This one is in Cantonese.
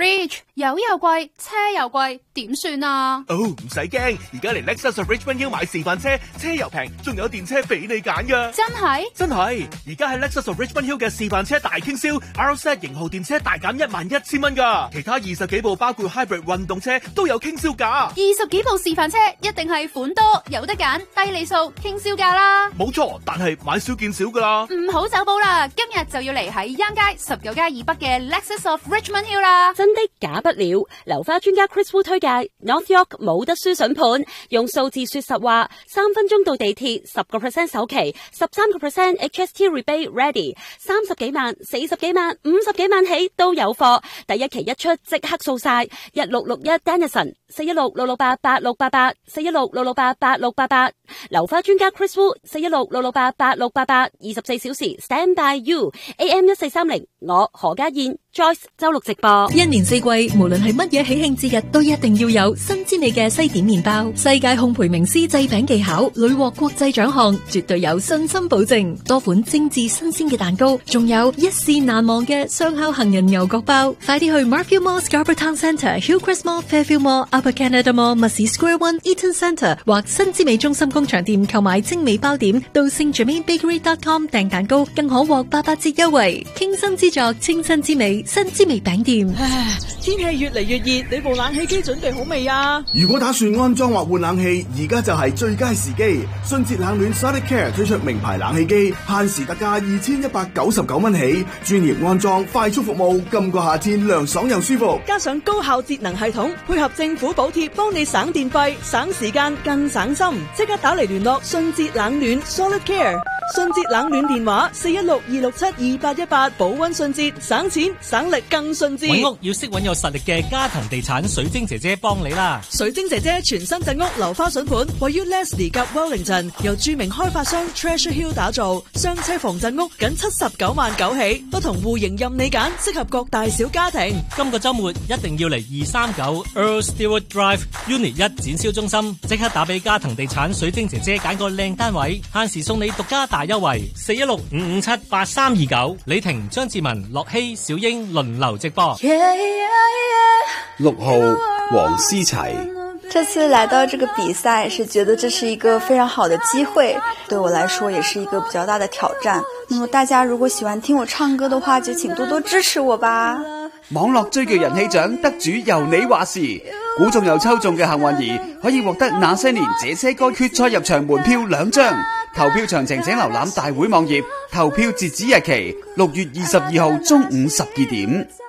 Rich， 油又貴，車又貴，點算啊？ 唔使驚，而家嚟 Lexus of Richmond Hill 買示範車，車又平，仲有電車俾你揀㗎。 真係？ 真係，而家喺 Lexus of Richmond Hill 嘅示範車大傾銷 ，RZ 型號電車大減11000蚊㗎，其他20幾部包括 Hybrid 運動車都有傾銷價。 20幾部示範車一定係款多，有得揀，低利數，傾銷價啦。 冇錯，但係買少見少㗎啦。 唔好走寶啦，今日就要嚟喺央街19街以北嘅 Lexus of Richmond Hill 啦。 真的假不了，樓花專家 Chris Wu 推介 North York 冇得輸筍盤，用數字說實話，3分鐘到地鐵，10% 首期，13% HST rebate ready，30幾萬、40幾萬、50幾萬起都有貨，第一期一出即刻掃晒，1661 Denison 416-668-8688 樓花專家 Chris Wu 416-668-8688 24小時 Stand by you AM 1430，我何家燕 Joyce 周六直播。 一年四季，無論係乜嘢喜慶節日，都一定要有新滋味嘅西點麵包。世界烘焙名師製餅技巧，屢獲國際獎項，絕對有信心保證。多款精緻新鮮嘅蛋糕，仲有一試難忘嘅雙烤杏仁牛角包。快啲去 Marfield Mall Scarborough Town Centre、Hillcrest Mall、Fairfield Mall、Upper Canada Mall、Mussey Square One、Eaton Centre 或新滋味中心工場店購買精美包點，到 SaintGermainBakery.com 訂蛋糕，更可獲8折優惠。傾心之作，清新之美，新滋味餅店。 唉，天氣越嚟越熱，你部冷氣機準備好未啊？ 如果打算安裝或換冷氣，而家就係最佳時機。迅捷冷暖 Solid Care 推出名牌冷氣機，限時特價2199蚊起，專業安裝，快速服務，今個夏天涼爽又舒服。 加上高效節能系統，配合政府補貼，幫你省電費、省時間、更省心。即刻打嚟聯絡迅捷冷暖 Solid Care。迅捷冷暖電話416-267-2818，保溫迅捷，省錢省力更迅捷。 揾屋要識揾有實力嘅嘉騰地產水晶姐姐幫你啦。 水晶姐姐全新鎮屋樓花筍盤，位於 Leslie 及 Wellington， 由著名開發商 Treasure Hill 打造，雙車房鎮屋僅79萬9起，不同戶型任你揀，適合各大小家庭。 今個週末一定要嚟239 Earl Stewart Drive Unit 1展銷中心，即刻打俾嘉騰地產水晶姐姐揀個靚單位，限時送你獨家大優惠416-557-8329。李婷、張志文、樂希、小英輪流直播。 6號黃思齊， 這次來到這個比賽是覺得這是一個非常好的機會，對我來說也是一個比較大的挑戰。那麼大家如果喜歡聽我唱歌的話，就請多多支持我吧。 網絡追劇人氣獎得主由你話事，估中又抽中嘅幸運兒可以獲得那些年這些歌決賽入場門票2張。投票詳情請瀏覽大會網頁，投票截止日期6月22號中午12點。